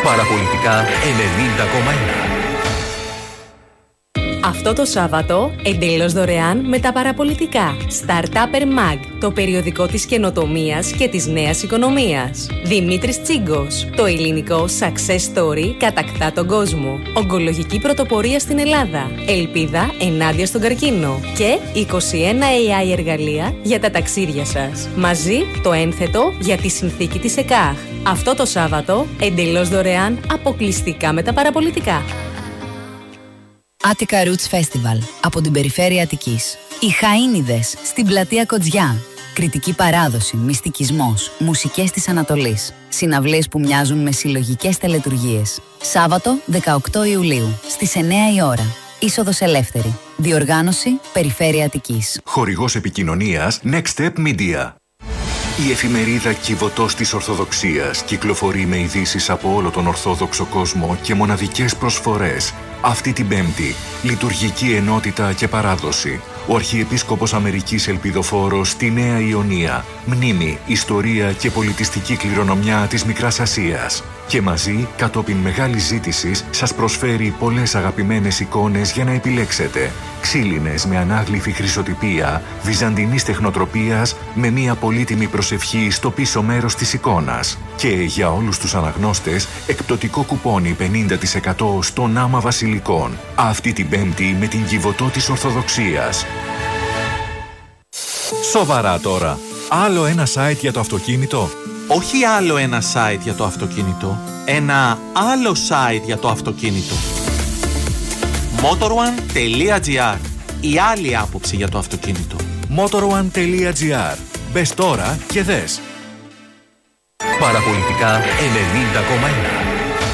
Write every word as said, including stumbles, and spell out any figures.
Παραπολιτικά ενενήντα κόμμα ένα. Αυτό το Σάββατο, εντελώς δωρεάν με τα παραπολιτικά. Startupper Mag, το περιοδικό της καινοτομίας και της νέας οικονομίας. Δημήτρης Τσίγκος, το ελληνικό success story κατακτά τον κόσμο. Ογκολογική πρωτοπορία στην Ελλάδα. Ελπίδα ενάντια στον καρκίνο. Και είκοσι ένα έι άι εργαλεία για τα ταξίδια σας. Μαζί το ένθετο για τη συνθήκη της ΕΚΑΧ. Αυτό το Σάββατο, εντελώς δωρεάν, αποκλειστικά με τα παραπολιτικά. Attica Roots Festival από την περιφέρεια Αττικής. Οι Χαΐνιδες στην πλατεία Κοτζιά. Κριτική παράδοση, μυστικισμός, μουσικές της Ανατολής. Συναυλίες που μοιάζουν με συλλογικές τελετουργίες. Σάββατο δεκαοκτώ Ιουλίου στις εννέα η ώρα. Είσοδος ελεύθερη. Διοργάνωση Περιφέρεια Αττικής. Χορηγός επικοινωνίας Next Step Media. Η εφημερίδα Κιβωτός της Ορθοδοξίας κυκλοφορεί με ειδήσεις από όλο τον Ορθόδοξο κόσμο και μοναδικές προσφορές. Αυτή την Πέμπτη, λειτουργική ενότητα και παράδοση. Ο Αρχιεπίσκοπος Αμερικής Ελπιδοφόρος στη Νέα Ιωνία. Μνήμη, ιστορία και πολιτιστική κληρονομιά της Μικράς Ασίας. Και μαζί, κατόπιν μεγάλης ζήτησης, σας προσφέρει πολλές αγαπημένες εικόνες για να επιλέξετε. Ξύλινες με ανάγλυφη χρυσοτυπία, βυζαντινής τεχνοτροπίας, με μια πολύτιμη προσευχή στο πίσω μέρος της εικόνας. Και για όλους τους αναγνώστες, εκπτωτικό κουπόνι πενήντα τοις εκατό στον Άμα Βασιλικών. Αυτή την Πέμπτη με την Κιβωτό της Ορθοδοξίας. Σοβαρά τώρα. Άλλο ένα site για το αυτοκίνητο. Όχι άλλο ένα site για το αυτοκίνητο. Ένα άλλο site για το αυτοκίνητο. motorone τελεία gr. Η άλλη άποψη για το αυτοκίνητο. motorone τελεία gr. Μπες τώρα και δες. Παραπολιτικά ενενήντα κόμμα ένα.